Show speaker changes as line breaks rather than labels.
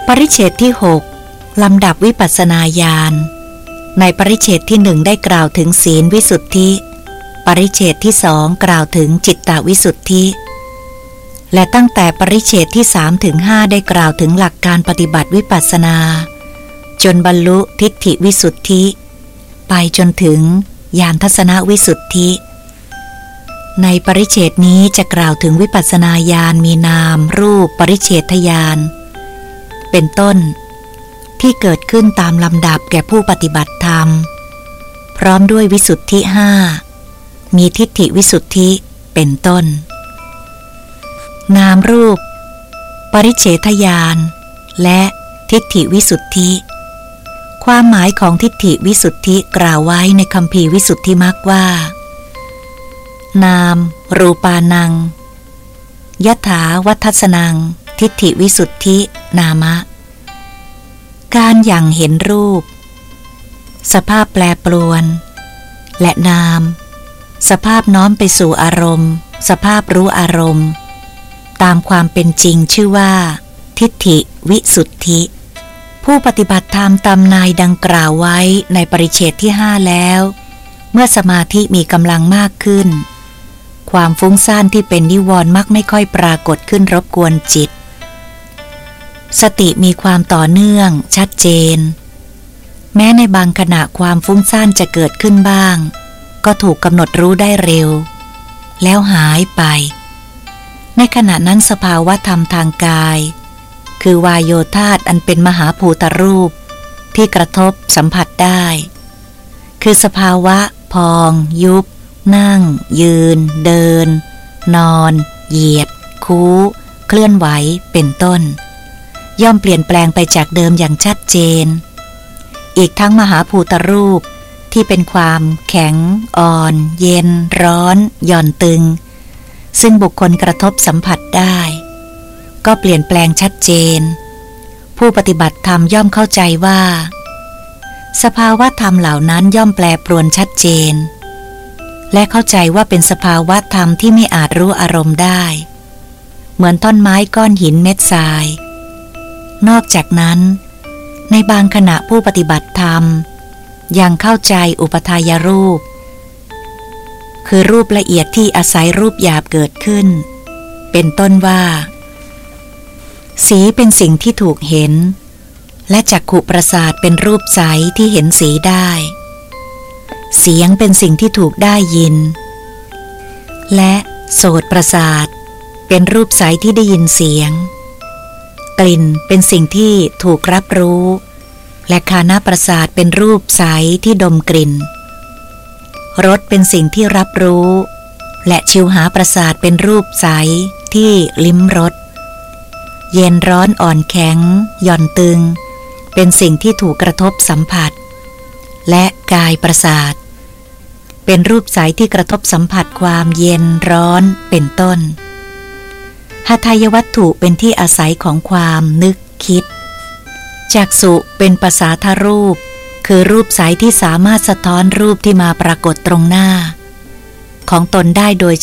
ปริเฉดที่6ลำดับวิปัสสนาญาณในปริเฉดที่1ได้กล่าวถึงศีลวิสุทธิปริเฉดที่2กล่าวถึงจิตตวิสุทธิและตั้งแต่ปริเฉดที่3ถึง5ได้กล่าวถึงหลักการปฏิบัติวิปัสสนาจนบรรลุทิฏฐิวิสุทธิไปจนถึงญาณทัศนวิสุทธิในปริเฉดนี้จะกล่าวถึงวิปัสสนาญาณมีนามรูปปริเฉทญาณเป็นต้นที่เกิดขึ้นตามลำดับแก่ผู้ปฏิบัติธรรมพร้อมด้วยวิสุทธิ5มีทิฏฐิวิสุทธิเป็นต้นนามรูปปริเฉทญาณและทิฏฐิวิสุทธิความหมายของทิฏฐิวิสุทธิกล่าวไว้ในคัมภีร์วิสุทธิมรรคว่านามรูปานังยถาวัฏัสสนังทิฏฐิวิสุทธินามะการอย่างเห็นรูปสภาพแปรปรวนและนามสภาพน้อมไปสู่อารมณ์สภาพรู้อารมณ์ตามความเป็นจริงชื่อว่าทิฏฐิวิสุทธิผู้ปฏิบัติธรรมตามนายดังกล่าวไว้ในปริเฉดที่5แล้วเมื่อสมาธิมีกำลังมากขึ้นความฟุ้งซ่านที่เป็นนิวรณ์มักไม่ค่อยปรากฏขึ้นรบกวนจิตสติมีความต่อเนื่องชัดเจนแม้ในบางขณะความฟุ้งซ่านจะเกิดขึ้นบ้างก็ถูกกำหนดรู้ได้เร็วแล้วหายไปในขณะนั้นสภาวะธรรมทางกายคือวายโยธาตุอันเป็นมหาภูตรูปที่กระทบสัมผัสได้คือสภาวะพองยุบนั่งยืนเดินนอนเหยียดคู้เคลื่อนไหวเป็นต้นย่อมเปลี่ยนแปลงไปจากเดิมอย่างชัดเจนอีกทั้งมหาภูตรูปที่เป็นความแข็งอ่อนเย็นร้อนหย่อนตึงซึ่งบุคคลกระทบสัมผัสได้ก็เปลี่ยนแปลงชัดเจนผู้ปฏิบัติธรรมย่อมเข้าใจว่าสภาวะธรรมเหล่านั้นย่อมแปรปรวนชัดเจนและเข้าใจว่าเป็นสภาวะธรรมที่ไม่อาจรู้อารมณ์ได้เหมือนท่อนไม้ก้อนหินเม็ดทรายนอกจากนั้นในบางขณะผู้ปฏิบัติธรรมยังเข้าใจอุปทายรูปคือรูปละเอียดที่อาศัยรูปหยาบเกิดขึ้นเป็นต้นว่าสีเป็นสิ่งที่ถูกเห็นและจักขุประสาทเป็นรูปใสที่เห็นสีได้เสียงเป็นสิ่งที่ถูกได้ยินและโสตประสาทเป็นรูปใสที่ได้ยินเสียงกลิ่นเป็นสิ่งที่ถูกรับรู้และฆานประสาทเป็นรูปใสที่ดมกลิ่นรสเป็นสิ่งที่รับรู้และชิวหาประสาทเป็นรูปใสที่ลิ้มรสเย็นร้อนอ่อนแข็งหย่อนตึงเป็นสิ่งที่ถูกกระทบสัมผัสและกายประสาทเป็นรูปใสที่กระทบสัมผัสความเย็นร้อนเป็นต้นหทัยวัตถุเป็นที่อาศัยของความนึกคิดจักษุเป็นประสาทรูปคือรูปใสที่สามารถสะท้อนรูปที่มาปรากฏตรงหน้าของตนได้โดย